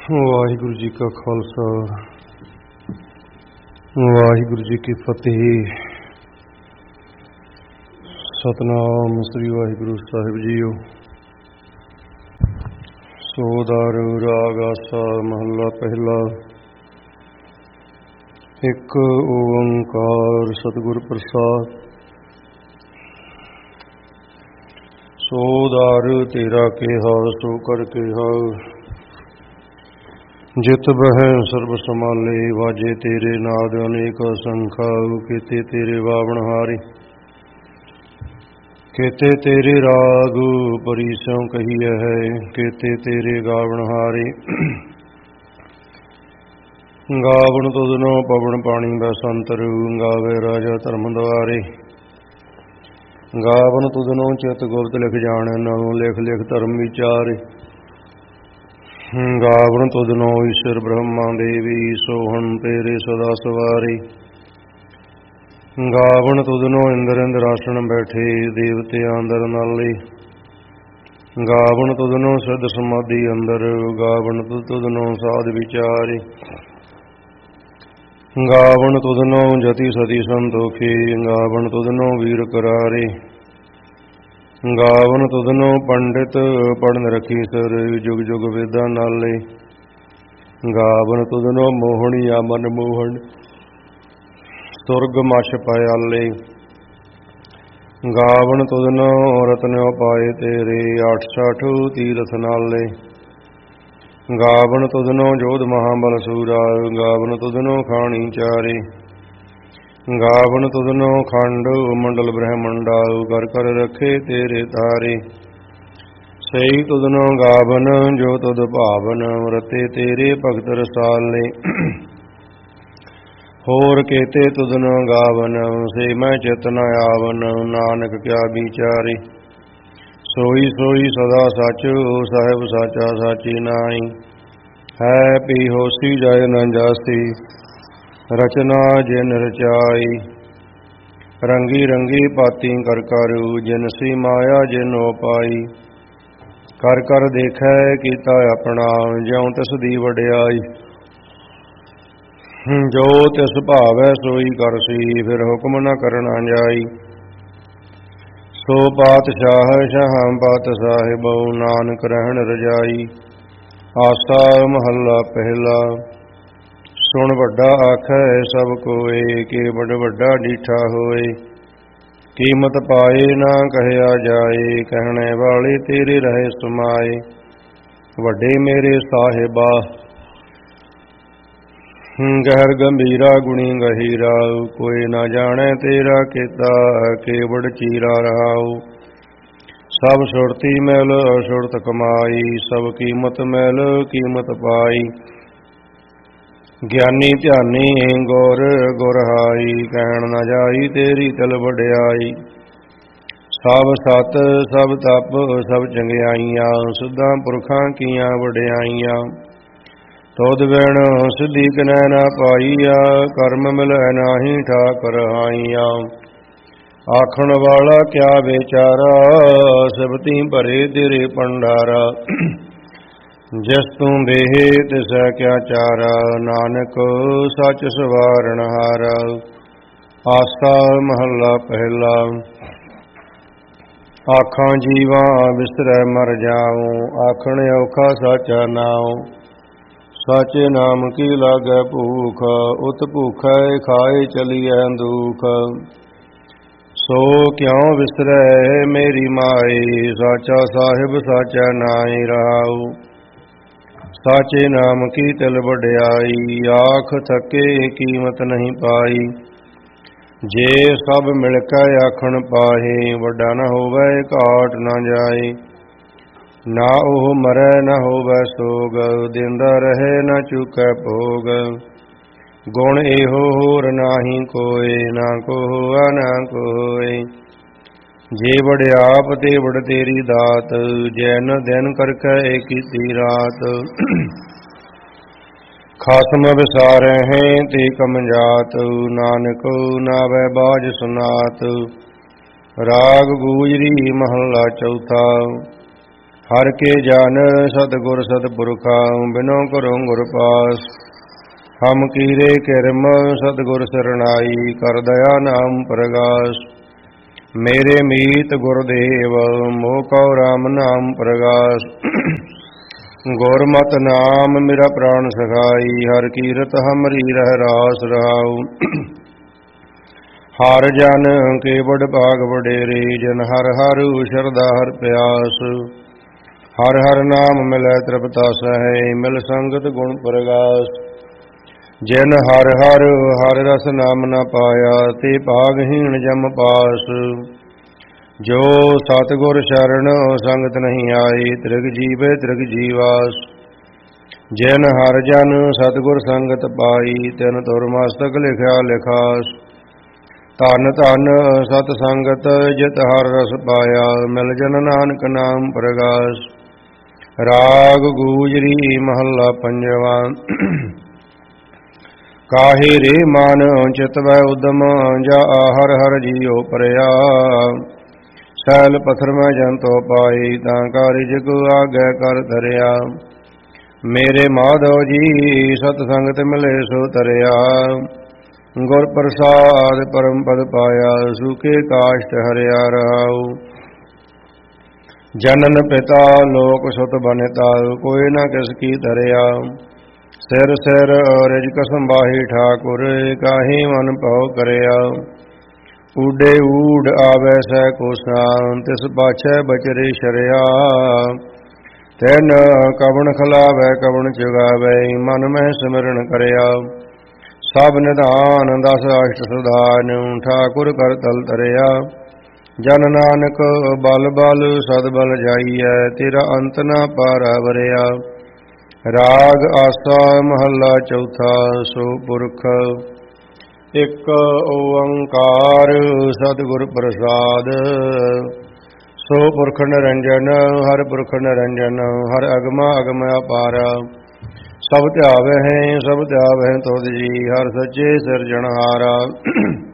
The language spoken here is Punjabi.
ਵਾਹਿਗੁਰੂ ਜੀ ਕਾ ਖਾਲਸਾ ਵਾਹਿਗੁਰੂ ਜੀ ਕੀ ਫਤਿਹ। ਸਤਿਨਾਮ ਸ੍ਰੀ ਵਾਹਿਗੁਰੂ ਸਾਹਿਬ ਜੀਓ। ਸੋਦਾਰ ਰਾਗ ਆਸਾ ਮਹੱਲਾ ਪਹਿਲਾ। ਇੱਕ ਓੰਕਾਰ ਸਤਿਗੁਰ ਪ੍ਰਸਾਦ। ਸੋਦਾਰ ਤੇਰਾ ਕਿਹਾ ਸੋ ਕਰ ਕਿਹਾ, ਜਿਤ ਬਹਿ ਸਰਬ ਸਮਾਲੇ। ਵਾਜੇ ਤੇਰੇ ਨਾਦ ਅਨੇਕ ਅਸੰਖਾ, ਕੀਤੇ ਤੇਰੇ ਵਾਵਣ ਹਾਰੇ। ਕੀਤੇ ਤੇਰੇ ਰਾਗ ਪਰੀ ਸਿਉ ਕਹੀਐ ਹੈ, ਕੀਤੇ ਤੇਰੇ ਗਾਵਣ ਹਾਰੇ। ਗਾਵਣ ਤੁਧਨੋ ਪਵਨ ਪਾਣੀ ਬਸੰਤਰ, ਗਾਵੇ ਰਾਜਾ ਧਰਮ ਦੁਆਰੇ। ਗਾਵਣ ਤੁਧਨੋ ਚਿਤ ਗੁਪਤ ਲਿਖ ਜਾਣਨ, ਲਿਖ ਲਿਖ ਧਰਮ ਵਿਚਾਰੇ। ਗਾਵਣ ਤੁਧਨੋ ਈਸ਼ਰ ਬ੍ਰਹਮਾ ਦੇਵੀ, ਸੋਹਣ ਤੇਰੇ ਸਦਾ ਸਵਾਰੇ। ਗਾਵਣ ਤੁਧਨੋ ਇੰਦਰ ਇੰਦਰਾਸਣ ਬੈਠੇ, ਦੇਵਤਿਆਂ ਅੰਦਰ ਨਾਲੇ। ਗਾਵਣ ਤੁਧਨੋ ਸਿੱਧ ਸਮਾਧੀ ਅੰਦਰ, ਗਾਵਣ ਤੁਧਨੋ ਸਾਧ ਵਿਚਾਰੇ। ਗਾਵਣ ਤੁਧਨੋ ਜਤੀ ਸਤੀ ਸੰਤੋਖੇ, ਗਾਵਣ ਤੁਧਨੋ ਵੀਰ ਕਰਾਰੇ। ਗਾਵਣ ਤੁਧਨੋ ਪੰਡਿਤ ਪੜਨ ਰਖੀ ਸਰ, ਜੁਗ ਜੁਗ ਵੇਦਾਂ ਨਾਲੇ। ਗਾਵਣ ਤੁਧਨੋ ਮੋਹਣੀਆ ਮਨ ਮੋਹਣ, ਸੁਰਗ ਮਛ ਪਿਆਲੇ। ਗਾਵਣ ਤੁਧਨੋ ਰਤਨ ਉਪਾਏ ਤੇਰੇ, 68 ਤੀਰਥ ਨਾਲੇ। ਗਾਵਣ ਤੁਧਨੋ ਜੋਧ ਮਹਾਬਲ ਸੂਰਾ, ਗਾਵਣ ਤੁਧਨੋ ਖਾਣੀ ਚਾਰੇ। ਗਾਵਣ ਤੁਧਨੋ ਖੰਡ ਮੰਡਲ ਬ੍ਰਹਮੰਡਾ, ਕਰ ਕਰ ਰਖੇ ਤੇਰੇ ਤਾਰੇ। ਸਹੀ ਤੁਧਨੋ ਗਾਵਨ ਜੋ ਤੁਧ ਭਾਵਨ, ਰਤੇ ਤੇਰੇ ਭਗਤ ਰਸਾਲੇ। ਹੋਰ ਕੇਤੇ ਤੁਧਨੋ ਗਾਵਨ, ਸੇ ਮੈਂ ਚਿਤ ਨ ਆਵਨ, ਨਾਨਕ ਕਿਆ ਵਿਚਾਰੇ। ਸੋਈ ਸੋਈ ਸਦਾ ਸੱਚ, ਸਾਹਿਬ ਸਾਚਾ ਸਾਚੀ ਨਾਈ। ਹੈ ਪੀ ਹੋਸੀ ਜਾਇ ਨ ਜਾਸੀ, ਰਚਨਾ ਜਿਨ ਰਚਾਈ। ਰੰਗੀ ਰੰਗੀ ਪਾਤੀ ਕਰ ਕਰ, ਜਿਨਸੀ ਮਾਇਆ ਜਿਨ ਉਪਾਈ। ਕਰ ਕਰ ਦੇਖੈ ਕੀਤਾ ਆਪਣਾ, ਜਿਉ ਤਿਸ ਦੀ ਵਡਿਆਈ। ਜੋ ਤਿਸ ਭਾਵੈ ਸੋਈ ਕਰਸੀ, ਫਿਰ ਹੁਕਮ ਨ ਕਰਨਾ ਜਾਈ। ਸੋ ਪਾਤਸ਼ਾਹ ਸ਼ਾਹਾਂ ਪਾਤ ਸਾਹਿਬੋ, ਨਾਨਕ ਰਹਿਣ ਰਜਾਈ। ਆਸਾ ਮਹੱਲਾ ਪਹਿਲਾ। ਸੁਣ ਵੱਡਾ ਆਖੈ ਸਭ ਕੋਏ, ਕੇਵਡ ਵੱਡਾ ਡੀਠਾ ਹੋਏ। ਕੀਮਤ ਪਾਏ ਨਾ ਕਹਿਆ ਜਾਏ, ਕਹਿਣੇ ਵਾਲੇ ਤੇਰੇ ਰਹੇ ਸਮਾਏ। ਵੱਡੇ ਮੇਰੇ ਸਾਹਿਬਾ ਗਹਿਰ ਗੰਭੀਰਾ ਗੁਣੀ ਗਹੀਰਾ, ਕੋਈ ਨਾ ਜਾਣੈ ਤੇਰਾ ਕੀਤਾ, ਕੇਵੜ ਚੀਰਾ ਰਹਾਉ। ਸਭ ਸੁਰਤੀ ਮੈਲ ਅਸੁਰਤ ਕਮਾਈ, ਸਭ ਕੀਮਤ ਮੈਲ ਕੀਮਤ ਪਾਈ। ਗਿਆਨੀ ਧਿਆਨੀ ਗੁਰ ਗੁਰਹਾਈ, ਕਹਿਣ ਨਾ ਜਾਈ ਤੇਰੀ ਤਿਲ ਵਡਿਆਈ। ਸਭ ਸਤ ਸਭ ਤਪ ਸਭ ਚੰਗਿਆਈਆਂ, ਸਿੱਧਾਂ ਪੁਰਖਾਂ ਕੀਆਂ ਵਡਿਆਈਆਂ। ਤੁਧ ਬਿਨ ਸਿੱਧੀ ਕਿਨੈ ਨਾ ਪਾਈਆ, ਕਰਮ ਮਿਲੈ ਨਾਹੀ ਠਾਕੁਰ ਹਾਈਆ। ਆਖਣ ਵਾਲਾ ਕਿਆ ਵਿਚਾਰਾ, ਸਿਫਤੀ ਭਰੇ ਤੇਰੇ ਭੰਡਾਰਾ। ਜਿਸ ਤੂੰ ਦੇਹੇ ਤਿਸੈ ਕਿਆ ਚਾਰਾ, ਨਾਨਕ ਸੱਚ ਸਵਾਰਣ ਹਾਰਾ। ਆਸਾ ਮਹੱਲਾ ਪਹਿਲਾ। ਆਖਾਂ ਜੀਵਾਂ ਵਿਸਰੈ ਮਰ ਜਾਉ, ਆਖਣ ਔਖਾ ਸਾਚਾ ਨਾਉ। ਸਾਚੇ ਨਾਮ ਕੀ ਲਾਗੈ ਭੂਖ, ਉਤ ਭੂਖੈ ਖਾਏ ਚਲੀਐ ਦੁਖ। ਸੋ ਕਿਉ ਵਿਸਰੈ ਮੇਰੀ ਮਾਈ, ਸਾਚਾ ਸਾਹਿਬ ਸਾਚਾ ਨਾਇ ਰਹਾਉ। ਸਾਚੇ ਨਾਮ ਕੀ ਤਿਲ ਵਡਿਆਈ, ਆਖ ਥਕੇ ਕੀਮਤ ਨਹੀਂ ਪਾਈ। ਜੇ ਸਭ ਮਿਲ ਕੇ ਆਖਣ ਪਾਹੇ, ਵੱਡਾ ਨ ਹੋਵੈ ਘਾਟ ਨ ਜਾਏ। ਨਾ ਉਹ ਮਰੈ ਨ ਹੋਵੈ ਸੋਗ, ਦਿੰਦਾ ਰਹੇ ਨ ਚੁਕੈ ਭੋਗ। ਗੁਣ ਇਹੋ ਹੋਰ ਨਾਹੀ ਕੋਇ, ਨਾ ਕੋ ਹੋਆ ਨਾ ਕੋਇ। ਜੇ ਵਡਿਆਪ ਤੇ ਵਡ ਤੇਰੀ ਦਾਤ, ਜੈਨ ਦਿਨ ਕਰਕੈ ਕੀਤੀ ਰਾਤ। ਖਸਮ ਵਿਸਾਰੈ ਹੈ ਤੇ ਕਮਜਾਤ, ਨਾਨਕ ਨਾਵੈ ਬਾਝ ਸੁਨਾਤ। ਰਾਗ ਗੂਜਰੀ ਮਹੱਲਾ ਚੌਥਾ। ਹਰ ਕੇ ਜਨ ਸਤਿਗੁਰ ਸਤਿਪੁਰਖਾ ਬਿਨੋ ਕਰੋ ਗੁਰ ਪਾਸ। ਹਮ ਕੀਰੇ ਕਿਰਮ ਸਤਿਗੁਰ ਸਰਣਾਈ ਕਰ ਦਇਆ ਨਾਮ ਪ੍ਰਗਾਸ। ਮੇਰੇ ਮੀਤ ਗੁਰਦੇਵ ਮੋਹ ਕਉ ਰਾਮ ਨਾਮ ਪ੍ਰਗਾਸ। ਗੁਰਮਤਿ ਨਾਮ ਮੇਰਾ ਪ੍ਰਾਣ ਸਖਾਈ ਹਰ ਕੀਰਤ ਹਮਰੀ ਰਹਿ ਰਾਸ ਰਹਾਉ। ਹਰ ਜਨ ਕੇ ਬੜ ਭਾਗ ਵਡੇਰੇ ਜਨ ਹਰ ਹਰ ਸ਼ਰਧਾ ਹਰ ਪਿਆਸ। ਹਰ ਹਰ ਨਾਮ ਮਿਲੈ ਤ੍ਰਿਪਤਾ ਸਹੈ ਮਿਲ ਸੰਗਤ ਗੁਣ ਪ੍ਰਗਾਸ। ਜਿਨ ਹਰ ਹਰ ਹਰ ਰਸ ਨਾਮ ਨ ਪਾਇਆ ਤੇ ਭਾਗਹੀਣ ਜਮ ਪਾਸ। ਜੋ ਸਤਿਗੁਰ ਸ਼ਰਨ ਸੰਗਤ ਨਹੀਂ ਆਈ ਤ੍ਰਿਗ ਜੀਵੇ ਤ੍ਰਿਗ ਜੀਵਾਸ। ਜਿਨ ਹਰ ਜਨ ਸਤਿਗੁਰ ਸੰਗਤ ਪਾਈ ਤਿਨ ਤੁਰ ਮਸਤਕ ਲਿਖਿਆ ਲਿਖਾਸ। ਧਨ ਧਨ ਸਤ ਸੰਗਤ ਜਿਤ ਹਰ ਰਸ ਪਾਇਆ ਮਿਲ ਜਨ ਨਾਨਕ ਨਾਮ ਪ੍ਰਗਾਸ। ਰਾਗ ਗੂਜਰੀ ਮਹੱਲਾ ਪੰਜਵਾ। ਕਾਹੇ ਰੇ ਮਨ ਚਿਤਵੈ ਉਦਮ ਜਾ ਹਰ ਹਰ ਜੀਉ ਪਰਿਆ। ਸੈਲ ਪਥਰ ਮੈਂ ਜੰਤੋ ਪਾਈ ਤਾਂ ਕਾਰਿਜ ਕੋ ਆਗੈ ਕਰ ਧਰਿਆ। ਮੇਰੇ ਮਾਧੋ ਜੀ ਸਤ ਸੰਗਤ ਮਿਲੇ ਸੋ ਤਰਿਆ। ਗੁਰ ਪ੍ਰਸਾਦ ਪਰਮ ਪਦ ਪਾਇਆ ਸੁਖੇ ਕਾਸ਼ਟ ਹਰਿਆ ਰਹਾਉ। ਜਨਨ ਪਿਤਾ ਲੋਕ ਸੁਤ ਬਨਿਤਾ ਕੋਈ ਨ ਕਿਸ ਕੀ ਧਰਿਆ। ਸਿਰ ਸਿਰ ਰਿਜਕ ਸੰਭਾਹੀ ਠਾਕੁਰ ਕਾਹੀ ਮਨ ਭਉ ਕਰਿਆ। ਊਡੇ ਊਡ ਆਵੈ ਸਹਿ ਕੋਸਾ ਤਿਸ ਪਾਛੈ ਬਚਰੇ ਸ਼ਰਿਆ। ਤਿਨ ਕਵਣ ਖਲਾਵੈ ਕਵਣ ਚੁਗਾਵੈ ਮਨ ਮਹਿ ਸਿਮਰਨ ਕਰਿਆ। ਸਭ ਨਿਧਾਨ ਦਸ ਅਸ਼ਟ ਸੁਧਾਨ ਠਾਕੁਰ ਕਰ ਤਲ ਤਰਿਆ। ਜਨ ਨਾਨਕ ਬਲ ਬਲ ਸਦ ਬਲ ਜਾਈਐ ਤੇਰਾ ਅੰਤ ਨ ਪਾਰਵਰਿਆ। ਰਾਗ ਆਸਾ ਮਹੱਲਾ ਚੌਥਾ। ਸੋ ਪੁਰਖ ਇਕ ਓੰਕਾਰ ਸਤਿਗੁਰ ਪ੍ਰਸਾਦ। ਸੋ ਪੁਰਖ ਨਿਰੰਜਨ ਹਰ ਪੁਰਖ ਨਿਰੰਜਨ ਹਰ ਅਗਮਾ ਅਗਮ ਅਪਾਰ। ਸਭ ਧਿਆਵਹਿ ਸਭ ਧਿਆਵਹਿ ਤੁਧ ਜੀ ਹਰ ਸੱਚੇ ਸਿਰਜਣਹਾਰਾ।